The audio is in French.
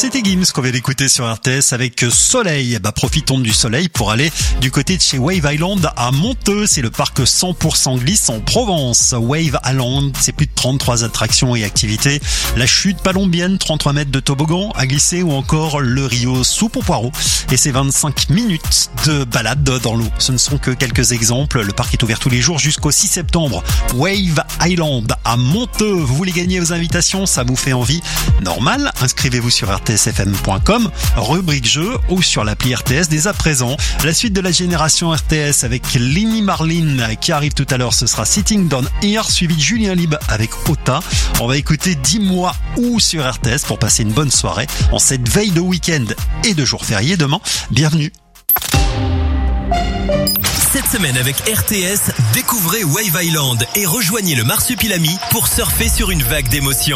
C'était Gims qu'on vient d'écouter sur RTS avec Soleil. Profitons du soleil pour aller du côté de chez Wave Island à Monteux. C'est le parc 100% glisse en Provence. Wave Island, c'est plus de 33 attractions et activités. La chute palombienne, 33 mètres de toboggan à glisser ou encore le Rio soupe aux poireaux. Et c'est 25 minutes de balade dans l'eau. Ce ne sont que quelques exemples. Le parc est ouvert tous les jours jusqu'au 6 septembre. Wave Island à Monteux. Vous voulez gagner vos invitations? Ça vous fait envie? Normal. Inscrivez-vous sur rtsfm.com, rubrique jeu ou sur l'appli RTS dès à présent. La suite de la génération RTS avec Lenny Marlin qui arrive tout à l'heure, ce sera Sitting Down Here, suivi de Julien Lib avec Ota. On va écouter Dis-moi où sur RTS pour passer une bonne soirée en cette veille de week-end et de jour férié demain. Bienvenue. Cette semaine avec RTS, découvrez Wave Island et rejoignez le Marsupilami pour surfer sur une vague d'émotions.